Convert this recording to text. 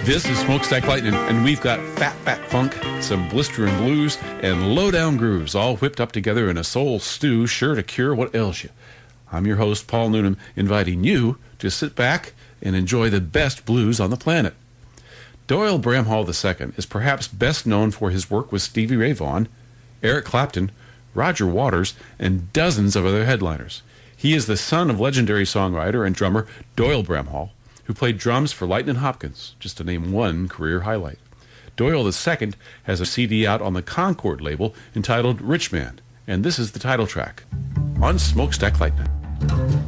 This is Smokestack Lightning, and we've got Fat Funk, some blistering blues, and low-down grooves, all whipped up together in a soul stew sure to cure what ails you. I'm your host, Paul Noonan, inviting you to sit back and enjoy the best blues on the planet. Doyle Bramhall II is perhaps best known for his work with Stevie Ray Vaughan, Eric Clapton, Roger Waters, and dozens of other headliners. He is the son of legendary songwriter and drummer Doyle Bramhall, who played drums for Lightnin' Hopkins, just to name one career highlight. Doyle II has a CD out on the Concord label entitled Rich Man, and this is the title track on Smokestack Lightning.